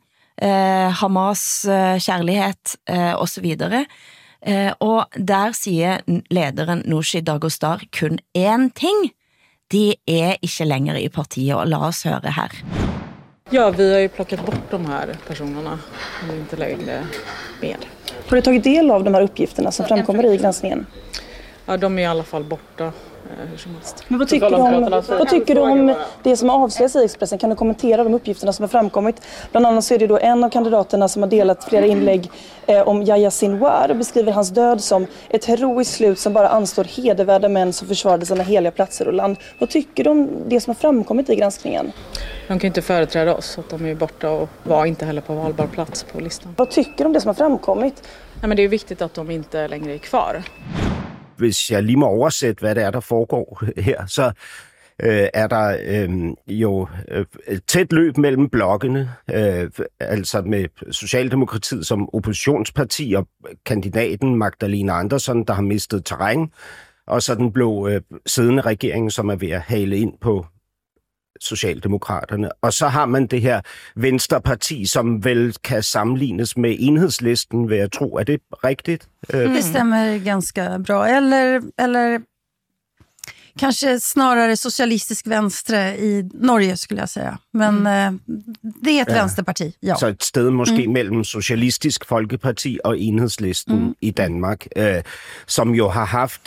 Hamas kärlighet och så vidare. Och där säger ledaren Nooshi Dadgostar kun en ting. De är inte längre i partiet och låt oss höra här. Ja, vi har ju plockat bort de här personerna. De är inte längre med. Har du tagit del av de här uppgifterna som framkommer i granskningen? Ja, de är i alla fall borta. Hur som helst. Men vad tycker du om det som avslöjas i Expressen? Kan du kommentera de uppgifterna som har framkommit? Bland annat så är det då en av kandidaterna som har delat flera inlägg om Yahya Sinwar och beskriver hans död som ett heroiskt slut som bara anstår hedervärda män som försvarade sina heliga platser och land. Vad tycker du om det som har framkommit i granskningen? De kan inte företräda oss, så att de är borta och var inte heller på valbar plats på listan. Vad tycker du om det som har framkommit? Nej, men det är viktigt att de inte längre är kvar. Hvis jeg lige må oversætte, hvad det er, der foregår her, så er der jo et tæt løb mellem blokkene, altså med Socialdemokratiet som oppositionsparti og kandidaten Magdalena Andersson, der har mistet terræn, og så den blå siddende regering, som er ved at hale ind på Socialdemokraterne. Og så har man det her Venstreparti, som vel kan sammenlignes med Enhedslisten, vil jeg tro. Er det rigtigt? Det stämmer ganska bra. Eller kanske snarare socialistisk venstre i Norge skulle jag säga. Men det är ett vänsterparti, ja. Så et sted måske mellem Socialistisk Folkeparti og Enhedslisten i Danmark, som jo har haft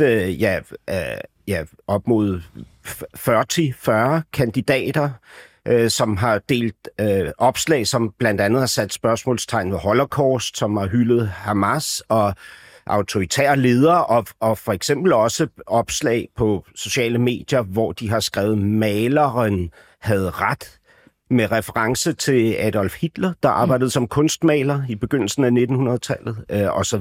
op mod 40 kandidater, som har delt opslag, som blandt andet har sat spørgsmålstegn ved Holocaust, som har hyldet Hamas og autoritære ledere, og for eksempel også opslag på sociale medier, hvor de har skrevet, maleren havde ret, med reference til Adolf Hitler, der arbejdede som kunstmaler i begyndelsen af 1900-tallet, osv.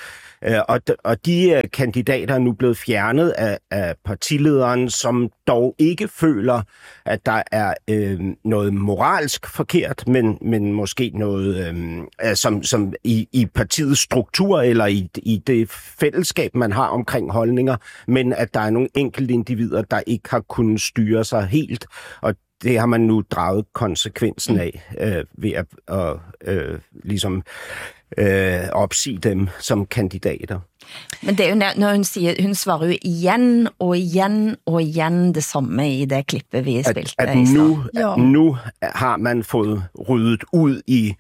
Og de kandidater er nu blevet fjernet af partilederen, som dog ikke føler, at der er noget moralsk forkert, men måske noget som i partiets struktur eller i det fællesskab, man har omkring holdninger, men at der er nogle enkelte individer, der ikke har kunnet styre sig helt, og det har man nu draget konsekvensen af ved at ligesom opsige dem som kandidater. Men det er jo når hun siger, hun svarer jo igen og igen og igen det samme i det klippet vi spilte at i stad. Nu har man fået ryddet ud i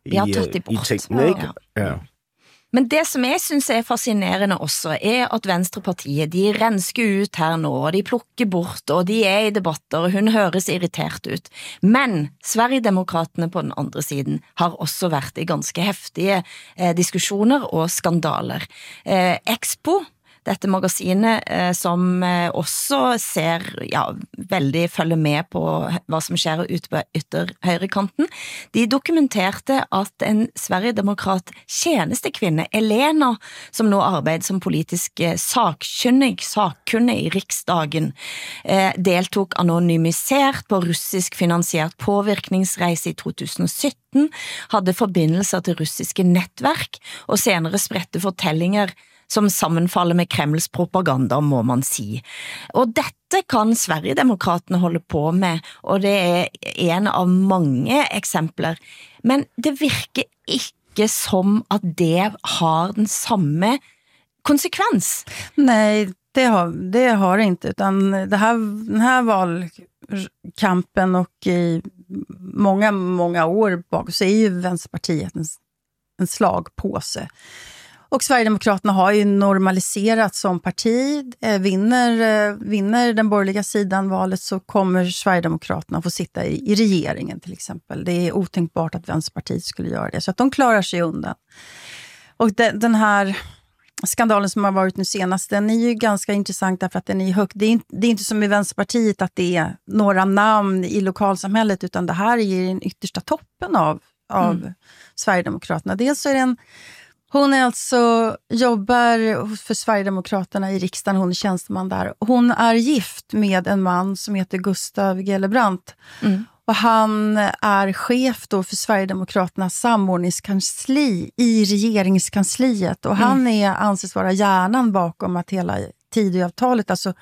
tingene, ikke? Ja. Men det som jeg synes er fascinerende også, er at Venstrepartiet, de rensker ut her nå, og de plukker bort, og de er i debatter, og hun høres irritert ut. Men Sverigedemokraterne på den andre siden har også været i ganske heftige diskussioner og skandaler. Expo, dette magasinet som også ser, veldig følger med på hvad som sker ut på ytterhøyrekanten, de dokumenterte at en Sverigedemokrat tjenestekvinne, Elena, som nå arbejder som politisk sakkunnig i Riksdagen, deltog anonymisert på russisk finansiert påvirkningsrejse i 2017, hadde forbindelser til russiske netværk, og senere spredte fortællinger som sammenfaller med Kremls propaganda, må man sige. Og dette kan Sverigedemokraterne holde på med, og det er en av mange eksempler. Men det virker ikke som at det har den samme konsekvens. Nej, det har det inte, utan den här valkampen och i många år bak så är ju Vänsterpartiet en slagpåse. Och Sverigedemokraterna har ju normaliserat som parti. Vinner den borgerliga sidan valet så kommer Sverigedemokraterna få sitta i regeringen till exempel. Det är otänkbart att Vänsterpartiet skulle göra det. Så att de klarar sig undan. Och den här skandalen som har varit nu senast, den är ju ganska intressant därför att den är högt. Det är inte som i Vänsterpartiet att det är några namn i lokalsamhället, utan det här är den yttersta toppen av Sverigedemokraterna. Dels så är hon är alltså jobbar för Sverigedemokraterna i riksdagen, hon är tjänsteman där. Hon är gift med en man som heter Gustav Gellebrant. Och han är chef då för Sverigedemokraternas samordningskansli i regeringskansliet. Och han anses vara hjärnan bakom att hela Tidöavtalet, alltså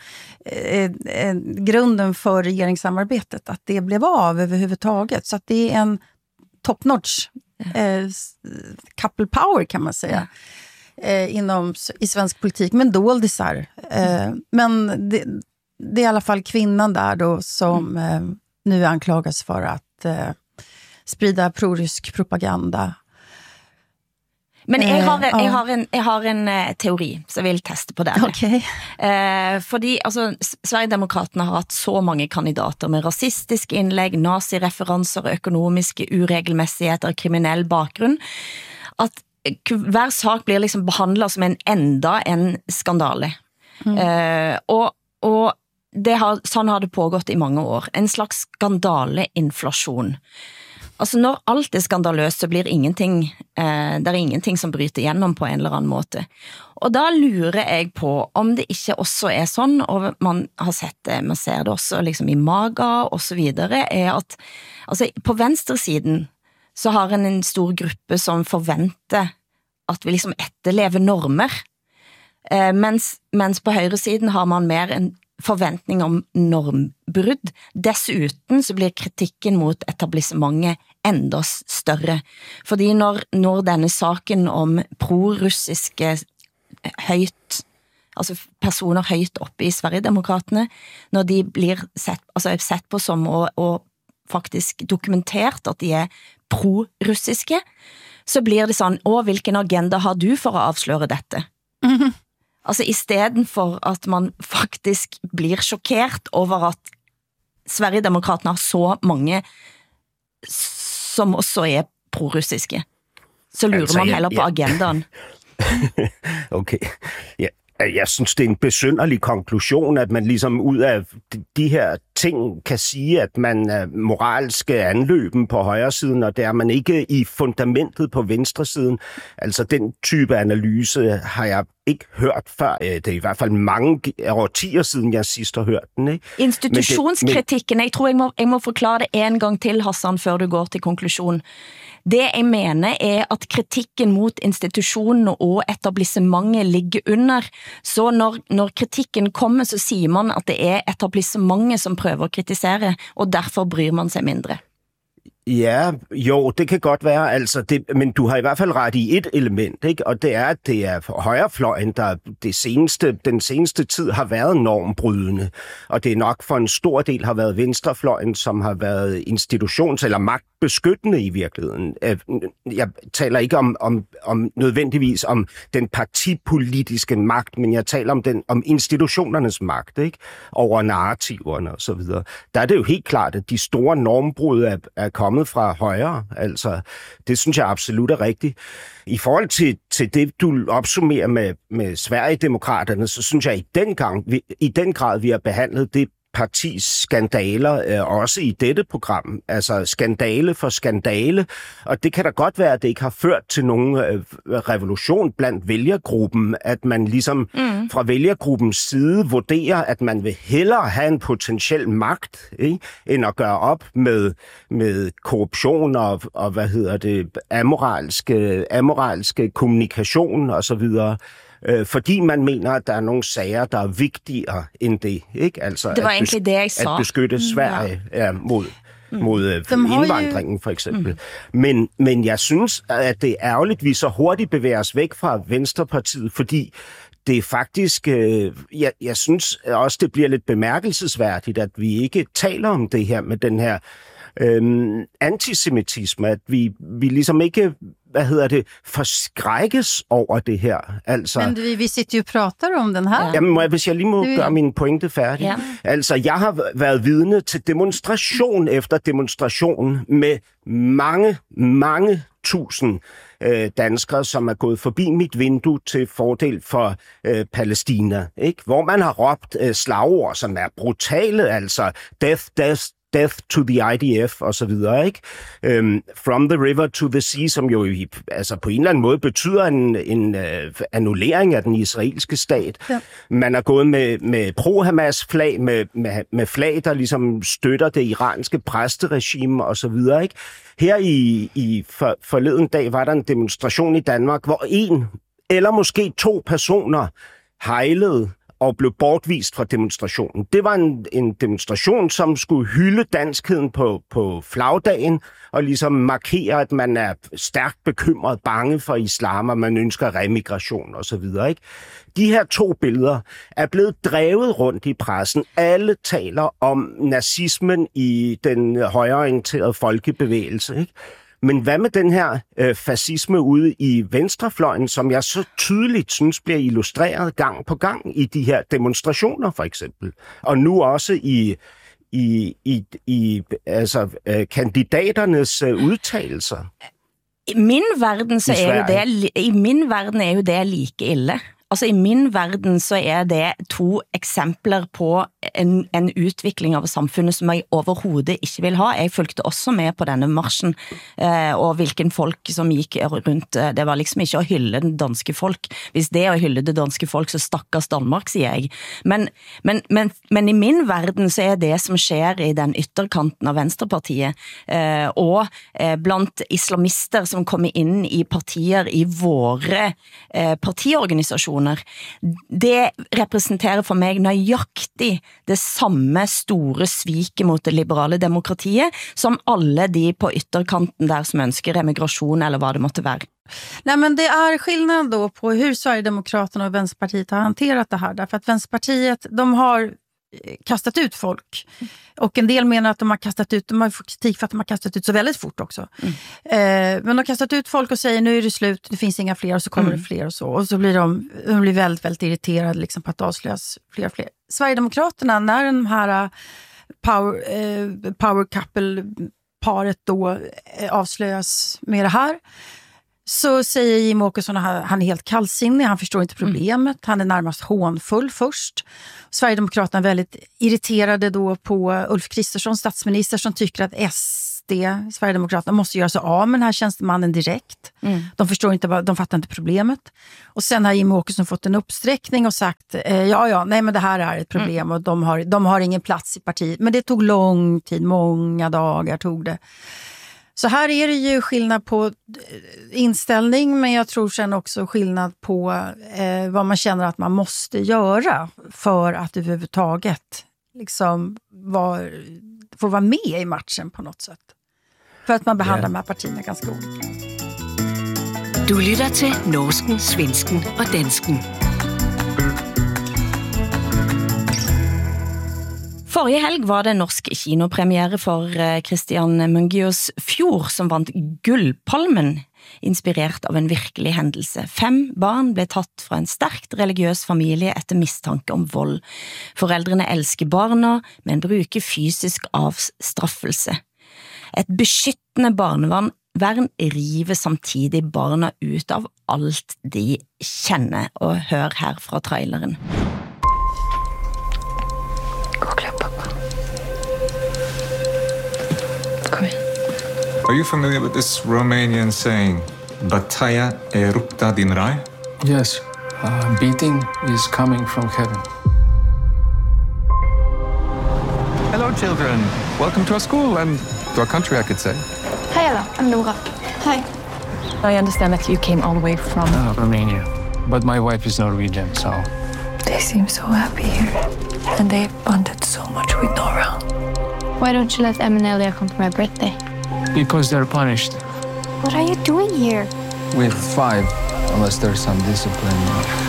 grunden för regeringssamarbetet, att det blev av överhuvudtaget. Så att det är en top-notch couple power kan man säga i svensk politik, men doldisar. Men det är i alla fall kvinnan där då som nu anklagas för att sprida prorysk propaganda. Men jeg har en teori, så jeg vil teste på det. Okay. Fordi altså, Sverigedemokraterne har hatt så mange kandidater med rasistiske innlegg, nazireferenser, økonomiske uregelmessigheter, kriminell bakgrunn, at hver sak blir liksom behandlet som en skandale. Og sånn har det pågått i mange år. En slags skandaleinflasjon. Altså når alt er skandaløst, så blir ingenting, det er ingenting som bryter gjennom på en eller annen måte. Og da lurer jeg på om det ikke også er sånn, og man har sett det, man ser det også liksom i Maga og så videre, er at altså, på venstresiden så har en stor gruppe som forventer at vi liksom etterlever normer, mens på høyresiden har man mer forventning om normbrudd. Dessutom så blir kritikken mot etablissementet enda større. Fordi når denne saken om pro-russiske højt, altså personer højt oppe i Sverigedemokraterne, når de blir sett på som og faktisk dokumentert at de pro-russiske, så blir det sådan, hvilken agenda har du for at avsløre dette? Altså i stedet for at man faktisk blir chokeret over at Sverigedemokraterne har så mange som også pro-russiske. Så lurer man heller på agendaen. Okay, ja. Jeg synes, det er en besynderlig konklusion, at man ligesom ud af de her ting kan sige, at man er moralsk anløben på højre siden, og det er man ikke i fundamentet på venstre siden. Altså den type analyse har jeg ikke hørt før. Det er i hvert fald mange årtier siden, jeg sidst har hørt den. Ikke? Institutionskritikken, jeg tror, jeg må forklare det en gang til, Hassan, før du går til konklusion. Det jeg mener er at kritikken mot institutionen og etablissementet ligger under. Så når kritikken kommer, så siger man at det er etablissementet som prøver at kritisere, og derfor bryr man sig mindre. Ja, jo, det kan godt være, altså men du har i hvert fald ret i et element, ikke? Og det er, at det er højrefløjen, der den seneste tid har været normbrydende, og det er nok for en stor del har været venstrefløjen, som har været institutions- eller magtbeskyttende i virkeligheden. Jeg taler ikke om nødvendigvis om den partipolitiske magt, men jeg taler om institutionernes magt, ikke? Over narrativerne og så videre. Der er det jo helt klart, at de store normbrud er kommet fra højre. Altså, det synes jeg absolut er rigtigt. I forhold til det, du opsummerer med Sverigedemokraterne, så synes jeg i den grad, vi har behandlet det partis skandaler, også i dette program. Altså skandale for skandale. Og det kan da godt være, at det ikke har ført til nogen revolution blandt vælgergruppen, at man ligesom fra vælgergruppens side vurderer, at man vil hellere have en potentiel magt, ikke, end at gøre op med korruption og amoralske kommunikation og så videre. Fordi man mener, at der er nogle sager, der er vigtigere end det. Ikke? Altså, det var egentlig det, jeg sa. At beskytte Sverige mod indvandringen, for eksempel. Men jeg synes, at det er ærgerligt, at vi så hurtigt bevæger os væk fra Venstrepartiet, fordi det er faktisk, jeg synes også, det bliver lidt bemærkelsesværdigt, at vi ikke taler om det her med den her antisemitisme, at vi ligesom ikke, forskrækkes over det her. Altså, men vi sitter jo og prater om den her. Jamen, hvis jeg lige må gøre min pointe færdig. Ja. Altså, jeg har været vidne til demonstration efter demonstration med mange tusind danskere, som er gået forbi mit vindue til fordel for Palæstina, ikke? Hvor man har råbt slagord, som er brutale, altså death to the IDF og så videre, ikke? From the river to the sea, som jo altså på en eller anden måde betyder en annullering af den israelske stat. Ja. Man er gået med pro-Hamas flag, med flag, der ligesom støtter det iranske præsteregime og så videre, ikke? Her i forleden dag var der en demonstration i Danmark, hvor en eller måske to personer hejlede og blev bortvist fra demonstrationen. Det var en demonstration, som skulle hylde danskheden på flagdagen, og ligesom markere, at man er stærkt bekymret, bange for islam, og man ønsker remigration osv. De her to billeder er blevet drevet rundt i pressen. Alle taler om nazismen i den højreorienterede folkebevægelse, ikke? Men hvad med den her fascisme ude i venstrefløjen, som jeg så tydeligt synes bliver illustreret gang på gang i de her demonstrationer for eksempel, og nu også i kandidaternes udtalelser? I min verden er jo det like ille. Altså i min verden så er det to eksempler på en utvikling av samfunnet som jeg overhovedet ikke vil ha. Jeg fulgte også med på denne marsjen, og hvilken folk som gik rundt. Det var liksom ikke å hylle den danske folk. Hvis det er å hylle det danske folk, så stakkars Danmark, sier jeg. Men i min verden så er det som skjer i den ytterkanten av Venstrepartiet, og blant islamister som kommer inn i partier i våre partiorganisasjoner, personer. Det representerer for mig nøjagtigt det samme store sviket mot det liberale demokratiet, som alle de på ytterkanten der som ønsker emigration eller hvad det måtte være. Nej, men det är skillnad då på hur Sverigedemokraterna och Vänsterpartiet har hanterat det här. Därför att Vänsterpartiet, de har kastat ut folk. Och en del menar att de har fått kritik för att de har kastat ut så väldigt fort också. Men de har kastat ut folk och säger nu är det slut, det finns inga fler och så kommer det fler och så. Och så blir de blir väldigt, väldigt irriterade liksom på att avslöjas fler. Sverigedemokraterna, när den här power couple-paret då avslöjas med det här, så säger Jimmie Åkesson att han är helt kallsinnig, han förstår inte problemet, han är närmast hånfull först. Sverigedemokraterna är väldigt irriterade då på Ulf Kristersson, statsminister, som tycker att Sverigedemokraterna måste göra sig av med den här tjänstemannen direkt. De förstår inte, de fattar inte problemet. Och sen har Jimmie Åkesson fått en uppsträckning och sagt nej men det här är ett problem och de har ingen plats i partiet. Men det tog lång tid, många dagar tog det. Så här är det ju skillnad på inställning, men jag tror sen också skillnad på vad man känner att man måste göra för att överhuvudtaget liksom få vara med i matchen på något sätt. För att man behandlar de här partierna ganska olika. Du lytter til norsken, svensken og dansken. Forrige helg var det norsk kinopremiere for Christian Mungios Fjord, som vant Gullpalmen, inspirert av en virkelig hendelse. 5 barn ble tatt fra en sterkt religiøs familie etter mistanke om vold. Foreldrene elsker barna, men bruker fysisk avstraffelse. Et beskyttende barnevern river samtidig barna ut av alt de kjenner, og hør her fra traileren. Are you familiar with this Romanian saying, Bataia e rupta din rai? Yes, beating is coming from heaven. Hello, children. Welcome to our school and to our country, I could say. Hi, Ella. I'm Nora. Hi. I understand that you came all the way from... Romania. But my wife is Norwegian, so... They seem so happy here. And they've bonded so much with Nora. Why don't you let Em and Elia come for my birthday? Because they're punished. What are you doing here? With 5, unless there's some discipline.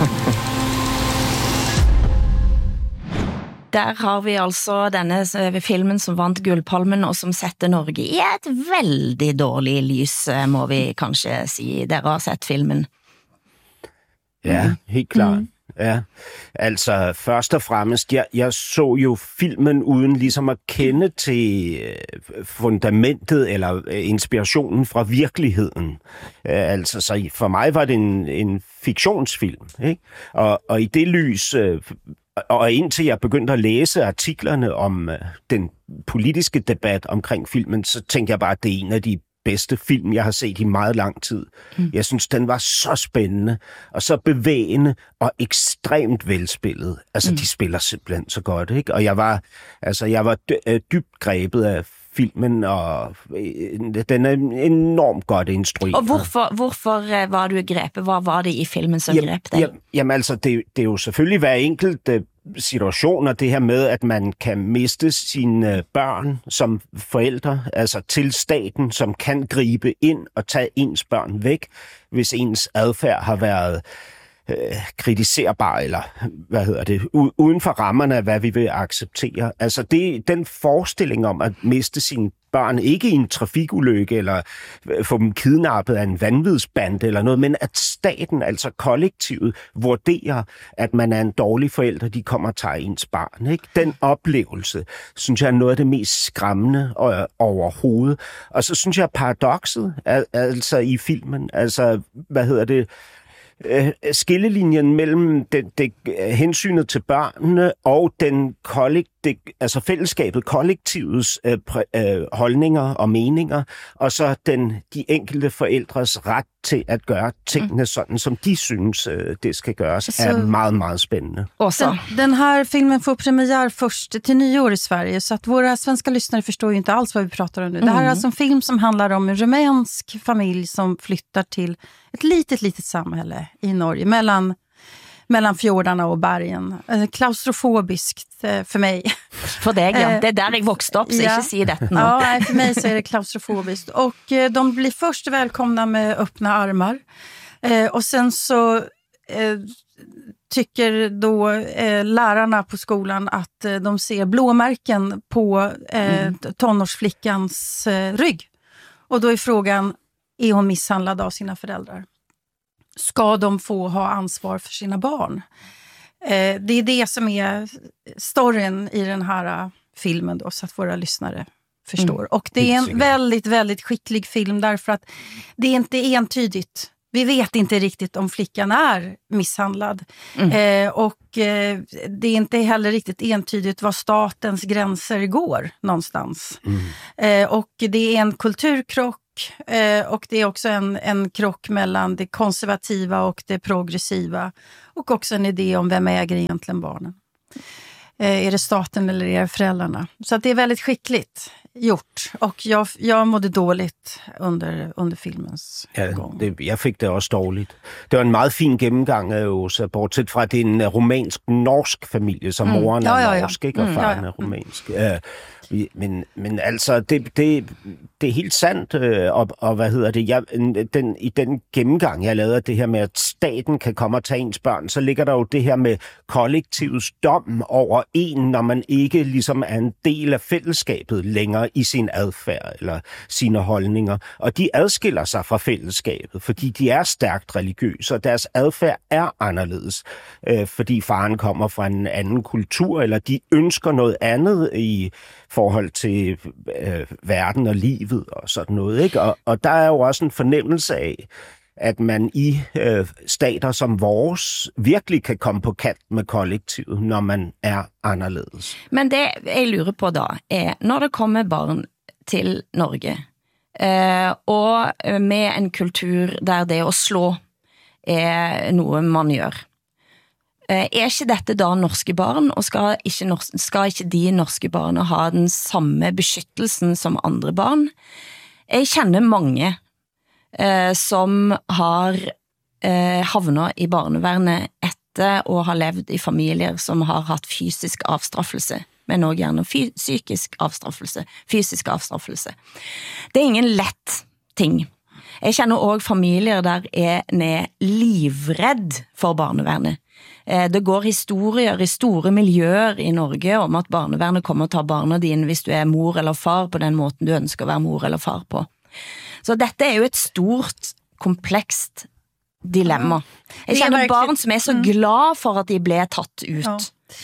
Der har vi altså denne filmen som vant Gullpalmen, og som setter Norge i et veldig dårlig lys, må vi kanskje si. Dere har sett filmen. Ja, helt klart. Ja, altså først og fremmest, jeg så jo filmen uden ligesom at kende til fundamentet eller inspirationen fra virkeligheden. Altså, så for mig var det en fiktionsfilm, ikke? Og i det lys, og indtil jeg begyndte at læse artiklerne om den politiske debat omkring filmen, så tænkte jeg bare, at det er en af de bedste film, jeg har set i meget lang tid. Jeg synes, den var så spændende, og så bevægende, og ekstremt velspillet. Altså, de spiller simpelthen så godt, ikke? Og jeg var dybt grebet af filmen, og den er enormt godt instrueret. Og hvorfor var du grebet? Hvad var det i filmen, som greb dig? Jamen altså, det er jo selvfølgelig hver enkelt situationer, det her med, at man kan miste sine børn som forældre, altså til staten, som kan gribe ind og tage ens børn væk, hvis ens adfærd har været kritiserbar, eller uden for rammerne af, hvad vi vil acceptere. Altså den forestilling om at miste sine børn, ikke i en trafikulykke, eller få dem kidnappet af en vanvidsbande eller noget, men at staten, altså kollektivet, vurderer, at man er en dårlig forælder, de kommer og tager ens barn. Ikke? Den oplevelse, synes jeg, er noget af det mest skræmmende overhovedet. Og så synes jeg, paradokset, altså i filmen, altså, skillelinjen mellem det hensynet til børnene og den altså fællesskabet, kollektivets holdninger og meninger, og så de enkelte forældres ret til at gøre tingene sådan, som de synes, det skal gøres, er meget, meget spændende. Den här filmen får premiär först till nyår i Sverige, så att våra svenska lyssnare förstår ju inte alls vad vi pratar om nu. Det här är alltså en film som handlar om en rumänsk familj som flyttar till ett litet samhälle i Norge, mellan mellan fjordarna och bergen. Klaustrofobiskt för mig. För dig, ja. Det är där jag växte upp, så inte säg det. Ja, nej, för mig så är det klaustrofobiskt. Och de blir först välkomna med öppna armar. Och sen så tycker då lärarna på skolan att de ser blåmärken på tonårsflickans rygg. Och då är frågan, är hon misshandlad av sina föräldrar? Ska de få ha ansvar för sina barn? Det är det som är storyn i den här filmen då, så att våra lyssnare förstår. Och det är en väldigt, väldigt skicklig film därför att det är inte entydigt. Vi vet inte riktigt om flickan är misshandlad. Och det är inte heller riktigt entydigt var statens gränser går någonstans. Och det är en kulturkrock. Och det är också en krock mellan det konservativa och det progressiva. Och också en idé om vem äger egentligen barnen. Är det staten eller är det föräldrarna? Så att det är väldigt skickligt gjort. Och jag mådde dåligt under filmens gång. Jag fick det också dåligt. Det var en meget fin gennemgang af Åsa, bortset fra, at det er en romansk-norsk familie, som moren er norsk, ikke? Og faren er romansk. Men altså, det er helt sandt, og hvad hedder det, i den gennemgang, jeg lavede, det her med, at staten kan komme og tage ens børn, så ligger der jo det her med kollektivets dom over en, når man ikke ligesom er en del af fællesskabet længere i sin adfærd eller sine holdninger. Og de adskiller sig fra fællesskabet, fordi de er stærkt religiøse, og deres adfærd er anderledes, fordi faren kommer fra en anden kultur, eller de ønsker noget andet i forhold til verden og livet og sådan noget, ikke? Og der er jo også en fornemmelse af, at man i stater som vores virkelig kan komme på kant med kollektivet, når man er anderledes. Men det jeg lurer på da, er når det kommer barn til Norge, og med en kultur der det å slå er noe man gjør, er ikke dette da norske barn, og skal ikke de norske barna ha den samme beskyttelsen som andre barn? Jeg kjenner mange som har havnet i barnevernet etter å ha levd i familier som har hatt fysisk avstraffelse, men også gjerne psykisk avstraffelse, fysisk avstraffelse. Det er ingen lett ting. Jeg kjenner også familier der er livredd for barnevernet. Det går historier i store miljøer i Norge om at barnevernet kommer og tar barna dine hvis du er mor eller far på den måten du ønsker å være mor eller far på. Så dette er jo et stort, komplekst dilemma. Jeg kjenner barn som er så glad for at de ble tatt ut. Ja.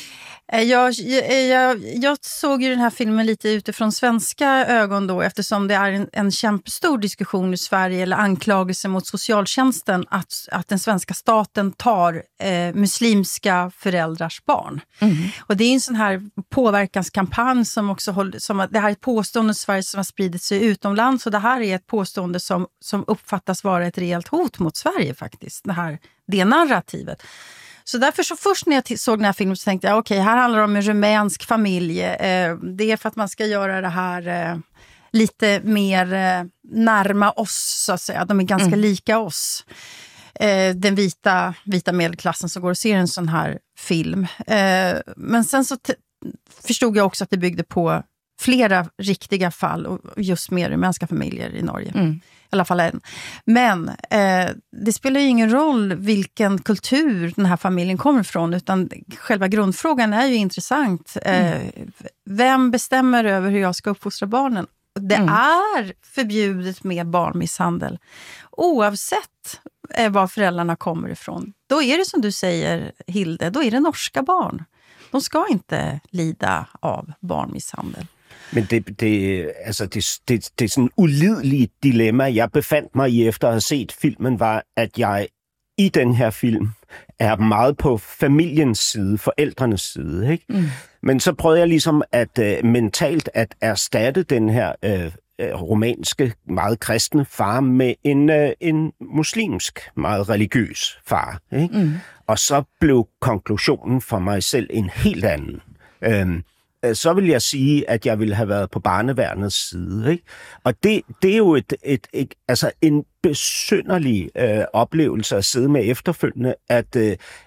Jag såg ju den här filmen lite utifrån svenska ögon då, eftersom det är en kämpestor diskussion i Sverige, eller anklagelse mot socialtjänsten, att den svenska staten tar muslimska föräldrars barn. Och det är en sån här påverkanskampanj som också det här är ett påstående i Sverige som har spridit sig utomlands, och det här är ett påstående som uppfattas vara ett rejält hot mot Sverige faktiskt, det narrativet. Så därför så först när jag såg den här filmen så tänkte jag okej, här handlar det om en rumänsk familj. Det är för att man ska göra det här lite mer närma oss, så att säga. De är ganska lika oss. Den vita medelklassen som går och ser en sån här film. Men sen så förstod jag också att det byggde på flera riktiga fall och just mer rumänska familjer i Norge. I alla fall en. Men det spelar ju ingen roll vilken kultur den här familjen kommer ifrån, utan själva grundfrågan är ju intressant. Vem bestämmer över hur jag ska uppfostra barnen? Det är förbjudet med barnmisshandel. Oavsett var föräldrarna kommer ifrån. Då är det som du säger, Hilde, då är det norska barn. De ska inte lida av barnmisshandel. Men det er sådan en ulideligt dilemma, jeg befandt mig i efter at have set filmen, var, at jeg i den her film er meget på familiens side, forældrenes side, ikke? Men så prøvede jeg ligesom mentalt at erstatte den her romanske, meget kristne far med en muslimsk, meget religiøs far, ikke? Og så blev konklusionen for mig selv en helt anden. Så vil jeg sige, at jeg ville have været på barneværnets side, ikke? Og det er jo en besynderlig oplevelse at sidde med efterfølgende,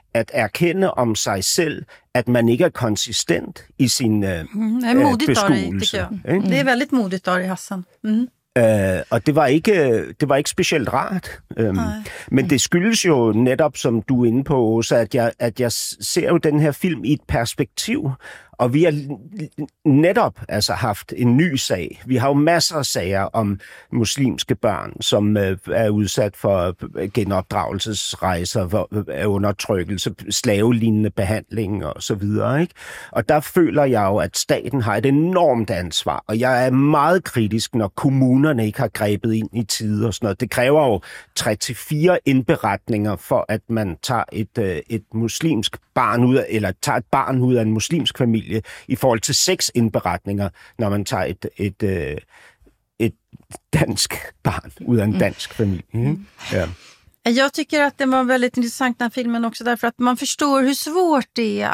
at erkende om sig selv, at man ikke er konsistent i sin beskuelse. Det är väldigt modigt av dig, Hassan. Og det var ikke specielt rart. Men det skyldes jo netop, som du er inde på, Åsa, at jeg ser jo den her film i et perspektiv, og vi har netop haft en ny sag. Vi har jo masser af sager om muslimske børn, som er udsat for genopdragelsesrejser, undertrykkelse, slavelignende behandling og så videre. Ikke? Og der føler jeg jo, at staten har et enormt ansvar, og jeg er meget kritisk, når kommunerne ikke har grebet ind i tide og sådan noget. Det kræver jo 3-4 indberetninger for, at man tager et muslimsk barn ud af, eller tager et barn ud af en muslimsk familie, i forhold til 6 indberetninger, når man tager et dansk barn ud af en dansk familie. Ja. Jag tycker att det var väldigt intressant den här filmen också därför att man förstår hur svårt det är